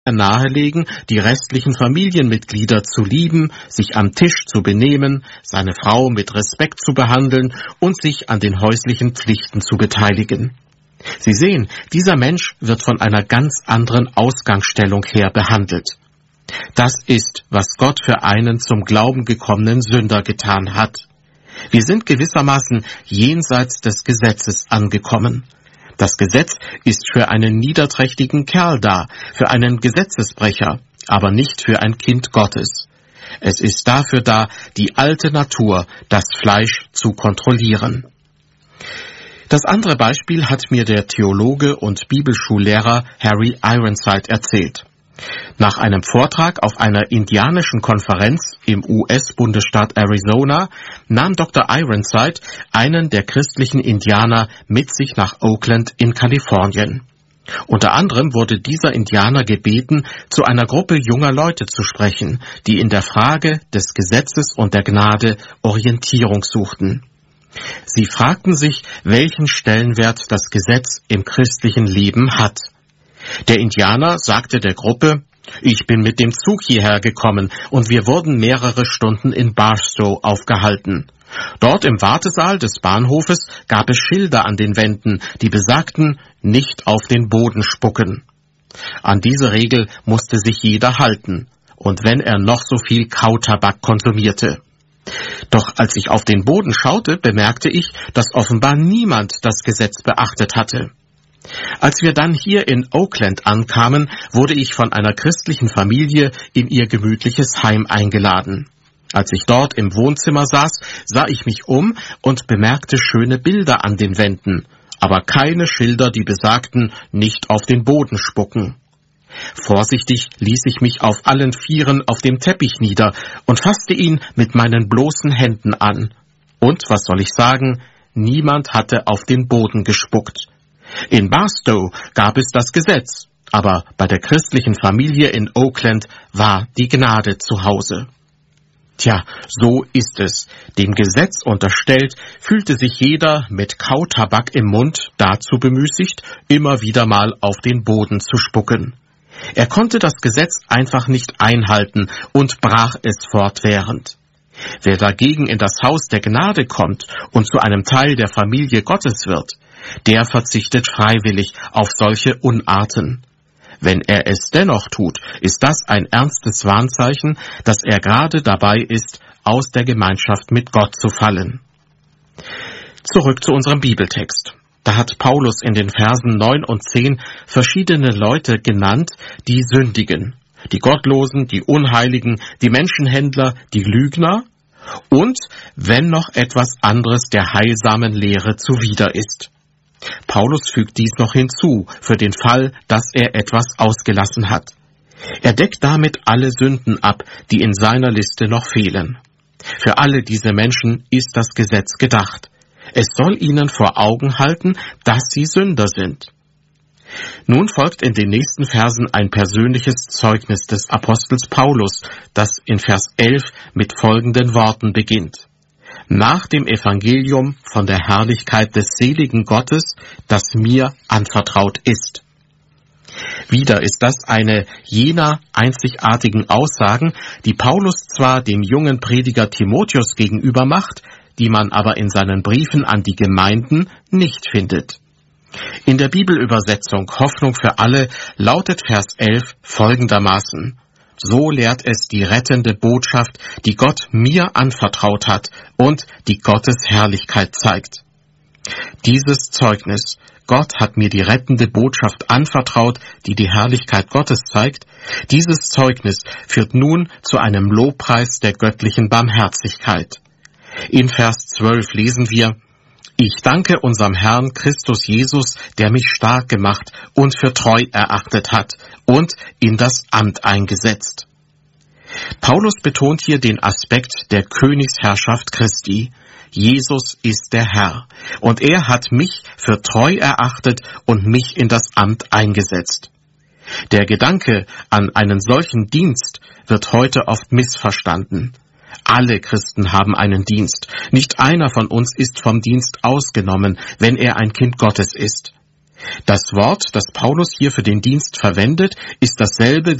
nahelegen, die restlichen Familienmitglieder zu lieben, sich am Tisch zu benehmen, seine Frau mit Respekt zu behandeln und sich an den häuslichen Pflichten zu beteiligen. Sie sehen, dieser Mensch wird von einer ganz anderen Ausgangsstellung her behandelt. Das ist, was Gott für einen zum Glauben gekommenen Sünder getan hat. Wir sind gewissermaßen jenseits des Gesetzes angekommen. Das Gesetz ist für einen niederträchtigen Kerl da, für einen Gesetzesbrecher, aber nicht für ein Kind Gottes. Es ist dafür da, die alte Natur, das Fleisch, zu kontrollieren. Das andere Beispiel hat mir der Theologe und Bibelschullehrer Harry Ironside erzählt. Nach einem Vortrag auf einer indianischen Konferenz im US-Bundesstaat Arizona nahm Dr. Ironside einen der christlichen Indianer mit sich nach Oakland in Kalifornien. Unter anderem wurde dieser Indianer gebeten, zu einer Gruppe junger Leute zu sprechen, die in der Frage des Gesetzes und der Gnade Orientierung suchten. Sie fragten sich, welchen Stellenwert das Gesetz im christlichen Leben hat. Der Indianer sagte der Gruppe: Ich bin mit dem Zug hierher gekommen und wir wurden mehrere Stunden in Barstow aufgehalten. Dort im Wartesaal des Bahnhofes gab es Schilder an den Wänden, die besagten: Nicht auf den Boden spucken. An diese Regel musste sich jeder halten, und wenn er noch so viel Kautabak konsumierte. Doch als ich auf den Boden schaute, bemerkte ich, dass offenbar niemand das Gesetz beachtet hatte. Als wir dann hier in Oakland ankamen, wurde ich von einer christlichen Familie in ihr gemütliches Heim eingeladen. Als ich dort im Wohnzimmer saß, sah ich mich um und bemerkte schöne Bilder an den Wänden, aber keine Schilder, die besagten: Nicht auf den Boden spucken. Vorsichtig ließ ich mich auf allen Vieren auf dem Teppich nieder und fasste ihn mit meinen bloßen Händen an. Und, was soll ich sagen, niemand hatte auf den Boden gespuckt. In Barstow gab es das Gesetz, aber bei der christlichen Familie in Oakland war die Gnade zu Hause. Tja, so ist es. Dem Gesetz unterstellt, fühlte sich jeder mit Kautabak im Mund dazu bemüßigt, immer wieder mal auf den Boden zu spucken. Er konnte das Gesetz einfach nicht einhalten und brach es fortwährend. Wer dagegen in das Haus der Gnade kommt und zu einem Teil der Familie Gottes wird, der verzichtet freiwillig auf solche Unarten. Wenn er es dennoch tut, ist das ein ernstes Warnzeichen, dass er gerade dabei ist, aus der Gemeinschaft mit Gott zu fallen. Zurück zu unserem Bibeltext. Da hat Paulus in den Versen 9 und 10 verschiedene Leute genannt, die sündigen. Die Gottlosen, die Unheiligen, die Menschenhändler, die Lügner und, wenn noch etwas anderes der heilsamen Lehre zuwider ist. Paulus fügt dies noch hinzu, für den Fall, dass er etwas ausgelassen hat. Er deckt damit alle Sünden ab, die in seiner Liste noch fehlen. Für alle diese Menschen ist das Gesetz gedacht. Es soll ihnen vor Augen halten, dass sie Sünder sind. Nun folgt in den nächsten Versen ein persönliches Zeugnis des Apostels Paulus, das in Vers 11 mit folgenden Worten beginnt: Nach dem Evangelium von der Herrlichkeit des seligen Gottes, das mir anvertraut ist. Wieder ist das eine jener einzigartigen Aussagen, die Paulus zwar dem jungen Prediger Timotheus gegenüber macht, die man aber in seinen Briefen an die Gemeinden nicht findet. In der Bibelübersetzung Hoffnung für alle lautet Vers 11 folgendermaßen: So lehrt es die rettende Botschaft, die Gott mir anvertraut hat und die Gottes Herrlichkeit zeigt. Dieses Zeugnis, Gott hat mir die rettende Botschaft anvertraut, die die Herrlichkeit Gottes zeigt, dieses Zeugnis führt nun zu einem Lobpreis der göttlichen Barmherzigkeit. In Vers 12 lesen wir: Ich danke unserem Herrn Christus Jesus, der mich stark gemacht und für treu erachtet hat und in das Amt eingesetzt. Paulus betont hier den Aspekt der Königsherrschaft Christi. Jesus ist der Herr, und er hat mich für treu erachtet und mich in das Amt eingesetzt. Der Gedanke an einen solchen Dienst wird heute oft missverstanden. Alle Christen haben einen Dienst. Nicht einer von uns ist vom Dienst ausgenommen, wenn er ein Kind Gottes ist. Das Wort, das Paulus hier für den Dienst verwendet, ist dasselbe